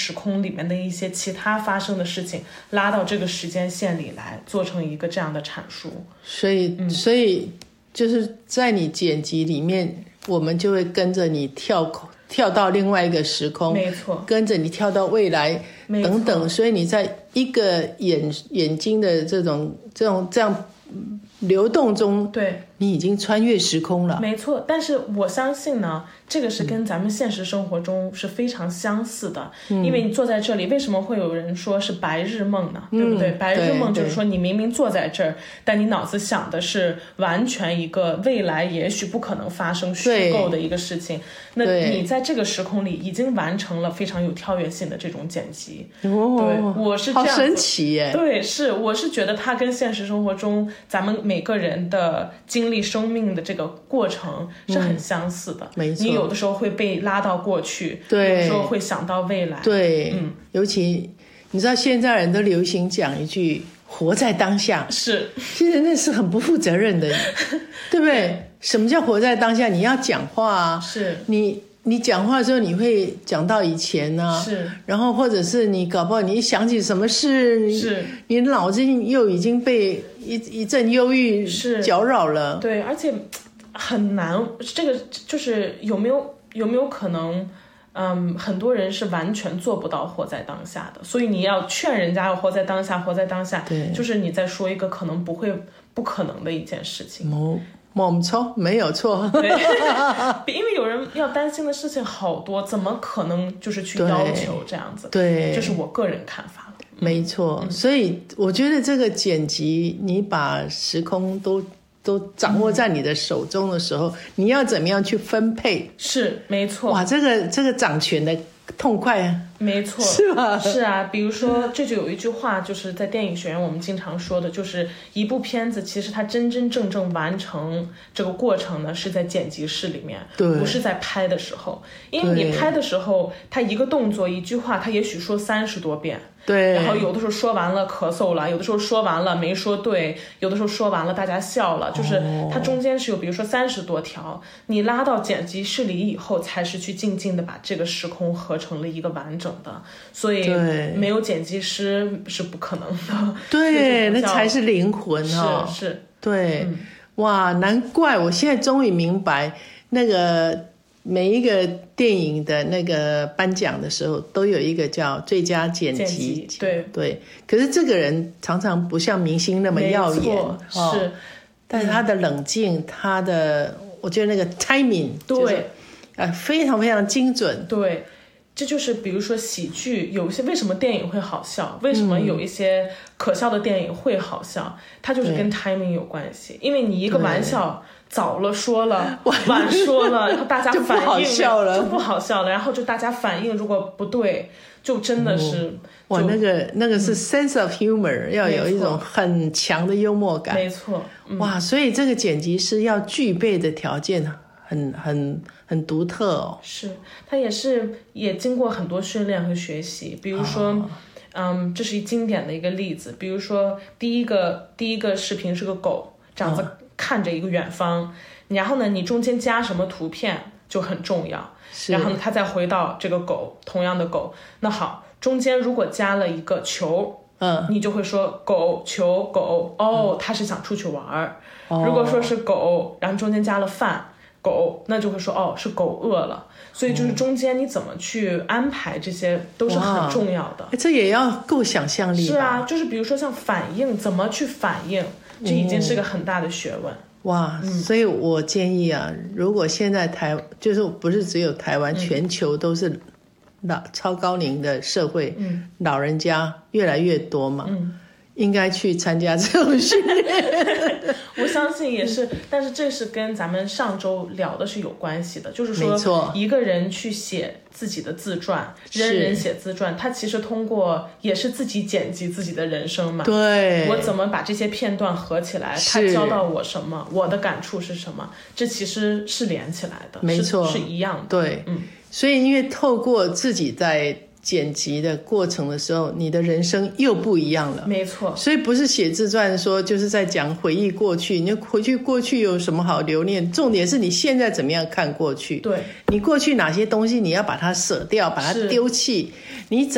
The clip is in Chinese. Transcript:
时空里面的一些其他发生的事情拉到这个时间线里来，做成一个这样的阐述。 所以就是在你剪辑里面，我们就会跟着你跳到另外一个时空， 没错， 跟着你跳到未来等等，所以你在一个眼睛的这样流动中， 对， 你已经穿越时空了。 没错，但是我相信呢，这个是跟咱们现实生活中是非常相似的。因为你坐在这里，为什么会有人说是白日梦呢？对不对？白日梦就是说你明明坐在这儿，但你脑子想的是完全一个未来也许不可能发生虚构的一个事情。那你在这个时空里已经完成了非常有跳跃性的这种剪辑。对，我是这样子， 好神奇耶。 对，我是觉得它跟现实生活中咱们每个人的经历生命的这个过程是很相似的。 没错， 你有的时候会被拉到过去， 对， 有的时候会想到未来。 对，尤其你知道现在人都流行讲一句活在当下， 是， 其实那是很不负责任的，对不对？什么叫活在当下？你要讲话啊， 是你讲话的时候，你会讲到以前啊， 是， 然后或者是你搞不好你想起什么事， 是，你脑筋又已经被一阵忧郁搅扰了。 对，而且很难，这个就是有没有可能，很多人是完全做不到活在当下的，所以你要劝人家要活在当下，活在当下， 对， 就是你在说一个可能不可能的一件事情。 没错，没有错。 对，因为有人要担心的事情好多，怎么可能就是去要求这样子？ 对， 这是我个人看法。 没错，所以我觉得这个剪辑，你把时空都掌握在你的手中的时候，你要怎么样去分配？ 是，没错。 哇，这个掌权的痛快啊！ 没错， 是吧？ 是啊，比如说这就有一句话，就是在电影学院我们经常说的，就是一部片子其实它真正完成这个过程呢，是在剪辑室里面，不是在拍的时候。因为你拍的时候，它一个动作一句话，它也许说30多遍。 对， 然后有的时候说完了咳嗽了，有的时候说完了没说对，有的时候说完了大家笑了，就是它中间是有比如说30多条，你拉到剪辑室里以后，才是去静静的把这个时空合成了一个完整的，所以没有剪辑师是不可能的。 对，那才是灵魂哦。 是， 对，哇，难怪我现在终于明白那个。每一个电影的那个颁奖的时候，都有一个叫最佳剪辑，对。可是这个人常常不像明星那么耀眼， 是， 但是他的冷静，他的，我觉得那个 timing， 对， 非常非常精准， 对。这就是比如说喜剧，有一些为什么电影会好笑，为什么有一些可笑的电影会好笑，它就是跟 timing 有关系。因为你一个玩笑早了说了，晚说了，然后大家反应就不好笑了，然后就大家反应如果不对，就真的是哇，那个是 sense of humor，要有一种很强的幽默感， 没错。 哇，所以这个剪辑师要具备的条件很独特哦。 是，他也经过很多训练和学习，比如说，这是经典的一个例子，比如说第一个视频是个狗，长着看着一个远方，然后呢，你中间加什么图片就很重要，然后呢，他再回到这个狗，同样的狗，那好，中间如果加了一个球，你就会说狗球狗，他是想出去玩。如果说是狗，然后中间加了饭。狗，那就会说是狗饿了，所以就是中间你怎么去安排，这些都是很重要的。 这也要够想象力吧？ 是啊，就是比如说像反应，怎么去反应，这已经是个很大的学问。 哇，所以我建议啊，如果现在就是不是只有台湾，全球都是超高龄的社会，老人家越来越多嘛。应该去参加这种训练。 我相信也是，但是这是跟咱们上周聊的是有关系的，就是说一个人去写自己的自传，人写自传，他其实通过也是自己剪辑自己的人生嘛。 对， 我怎么把这些片段合起来，他教到我什么，我的感触是什么，这其实是连起来的， 没错， 是一样的。 对，所以因为透过自己在剪辑的过程的时候，你的人生又不一样了。 没错， 所以不是写自传说就是在讲回忆过去，你回去过去有什么好留念，重点是你现在怎么样看过去。 对， 你过去哪些东西你要把它舍掉，把它丢弃，你